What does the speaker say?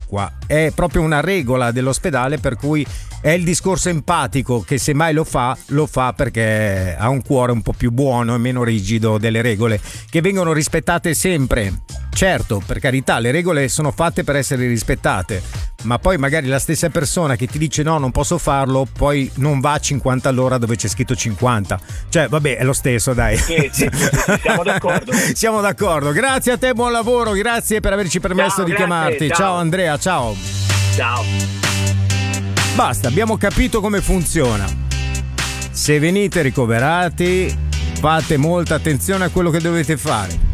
l'acqua. È proprio una regola dell'ospedale, per cui è il discorso empatico che semmai lo fa perché ha un cuore un po' più buono e meno rigido delle regole che vengono rispettate sempre. Certo, per carità, le regole sono fatte per essere rispettate, ma poi magari la stessa persona che ti dice no, non posso farlo, poi non va a 50 all'ora dove c'è scritto 50. Cioè, vabbè, è lo stesso, dai. Sì, siamo d'accordo. Siamo d'accordo. Grazie a te, buon lavoro, grazie per averci permesso di chiamarti. Ciao Andrea, ciao. Ciao. Basta, abbiamo capito come funziona. Se venite ricoverati, fate molta attenzione a quello che dovete fare.